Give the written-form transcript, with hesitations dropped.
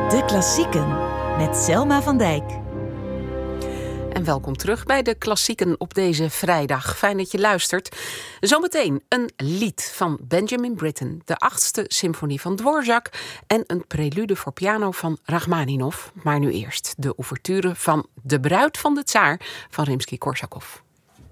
De Klassieken met Selma van Dijk. En welkom terug bij de Klassieken op deze vrijdag. Fijn dat je luistert. Zometeen een lied van Benjamin Britten, de 8e symfonie van Dvorak en een prelude voor piano van Rachmaninov. Maar nu eerst de ouverture van De bruid van de tsaar van Rimsky-Korsakov.